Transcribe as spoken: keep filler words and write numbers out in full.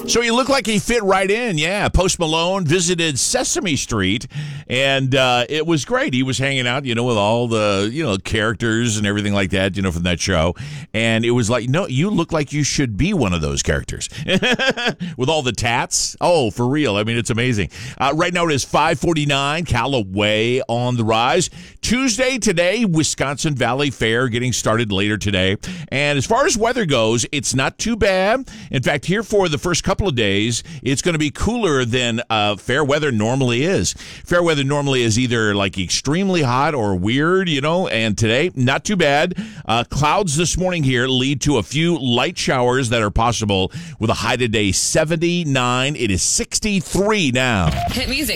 So he looked like he fit right in, yeah. Post Malone visited Sesame Street, and uh, it was great. He was hanging out, you know, with all the, you know, characters and everything like that, you know, from that show. And it was like, no, you look like you should be one of those characters. With all the tats. Oh, for real. I mean, it's amazing. Uh, right now it is five forty-nine, Callaway on the rise. Tuesday today, Wisconsin Valley Fair getting started later today. And as far as weather goes, it's not too bad. In fact, here for the first couple of days, it's going to be cooler than uh, fair weather normally is. Fair weather normally is either like extremely hot or weird, you know, and today, not too bad. Uh, clouds this morning here lead to a few light showers that are possible with a high today seventy-nine. It is sixty-three now. Hit music.